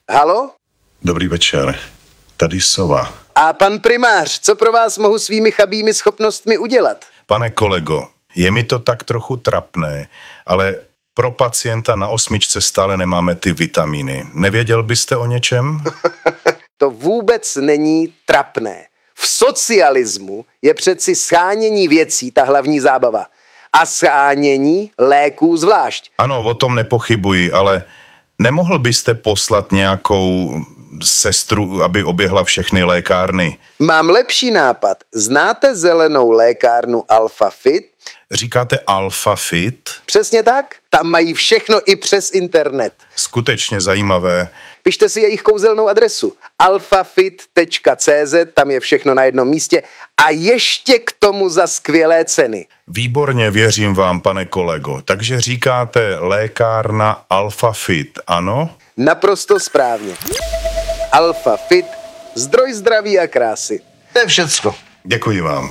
Halo? Dobrý večer, tady Sova. A pan primář, co pro vás mohu svými chabými schopnostmi udělat? Pane kolego, je mi to tak trochu trapné, ale pro pacienta na 8 stále nemáme ty vitamíny. Nevěděl byste o něčem? To vůbec není trapné. V socialismu je přeci shánění věcí ta hlavní zábava. A shánění léků zvlášť. Ano, o tom nepochybuji, ale nemohl byste poslat nějakou sestru, aby oběhla všechny lékárny? Mám lepší nápad. Znáte zelenou lékárnu Alfa Fit? Říkáte Alfa Fit? Přesně tak. Tam mají všechno i přes internet. Skutečně zajímavé. Pište si jejich kouzelnou adresu alfafit.cz, tam je všechno na jednom místě a ještě k tomu za skvělé ceny. Výborně, věřím vám, pane kolego. Takže říkáte lékárna Alfa Fit, ano? Naprosto správně. Alfa Fit, zdroj zdraví a krásy. To je všecko. Děkuji vám.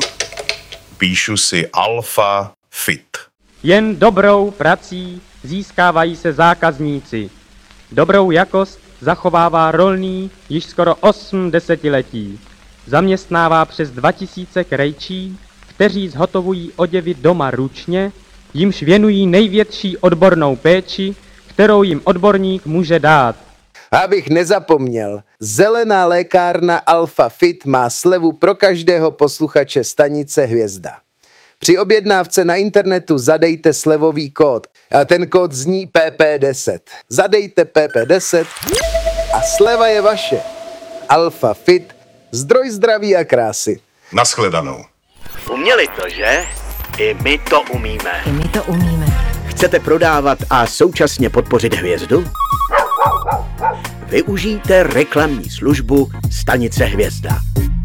Píšu si Alfa Fit. Jen dobrou prací získávají se zákazníci. Dobrou jakost zachovává Rolný již skoro 8 desetiletí. Zaměstnává přes 2000 krejčí, kteří zhotovují oděvy doma ručně, jimž věnují největší odbornou péči, kterou jim odborník může dát. Abych nezapomněl, zelená lékárna Alfa Fit má slevu pro každého posluchače stanice Hvězda. Při objednávce na internetu zadejte slevový kód. A ten kód zní PP10. Zadejte PP10 a sleva je vaše. Alfa Fit, zdroj zdraví a krásy. Naschledanou. Uměli to, že? I my to umíme. I my to umíme. Chcete prodávat a současně podpořit Hvězdu? Využijte reklamní službu Stanice Hvězda.